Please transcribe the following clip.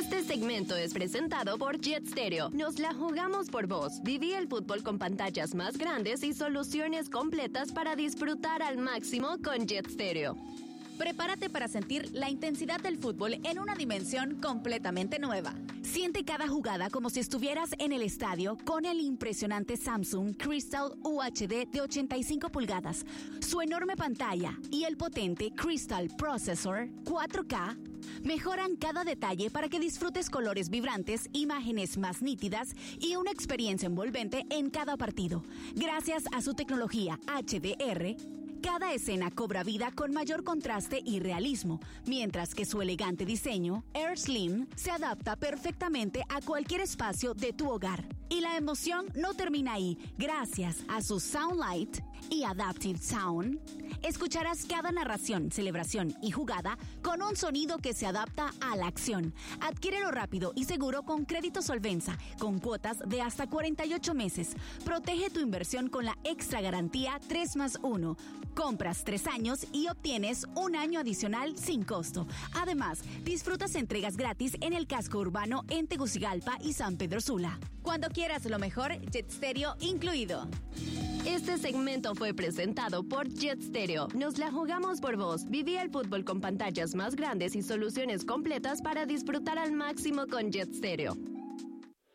Este segmento es presentado por Jet Stereo. Nos la jugamos por vos. Viví el fútbol con pantallas más grandes y soluciones completas para disfrutar al máximo con Jet Stereo. Prepárate para sentir la intensidad del fútbol en una dimensión completamente nueva. Siente cada jugada como si estuvieras en el estadio con el impresionante Samsung Crystal UHD de 85 pulgadas, su enorme pantalla y el potente Crystal Processor 4K mejoran cada detalle para que disfrutes colores vibrantes, imágenes más nítidas y una experiencia envolvente en cada partido. Gracias a su tecnología HDR, cada escena cobra vida con mayor contraste y realismo, mientras que su elegante diseño, Air Slim, se adapta perfectamente a cualquier espacio de tu hogar. Y la emoción no termina ahí. Gracias a su Soundlight y Adaptive Sound, escucharás cada narración, celebración y jugada con un sonido que se adapta a la acción. Adquiérelo rápido y seguro con crédito Solvenza, con cuotas de hasta 48 meses. Protege tu inversión con la extra garantía 3+1. Compras 3 años y obtienes un año adicional sin costo. Además, disfrutas entregas gratis en el casco urbano en Tegucigalpa y San Pedro Sula. Cuando quieras lo mejor, Jet Stereo incluido. Este segmento fue presentado por Jet Stereo. Nos la jugamos por vos. Viví el fútbol con pantallas más grandes y soluciones completas para disfrutar al máximo con Jet Stereo.